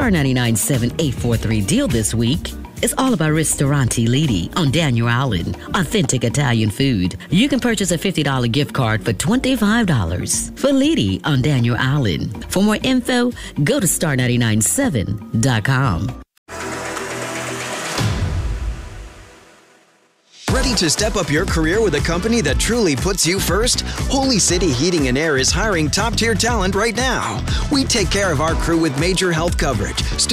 Star 99.7 843 deal this week is all about Ristorante Lidi on Daniel Island. Authentic Italian food. You can purchase a $50 gift card for $25 for Lidi on Daniel Island. For more info, go to star997.com. Ready to step up your career with a company that truly puts you first? Holy City Heating and Air is hiring top-tier talent right now. We take care of our crew with major health coverage,